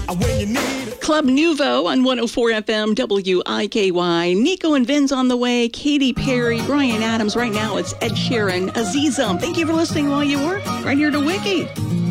when you need it. Club Nouveau on 104 FM WIKY. Nico and Vin's on the way. Katy Perry, Bryan Adams. Right now it's Ed Sheeran, Azizam. Thank you for listening while you work. Right here to Wiki.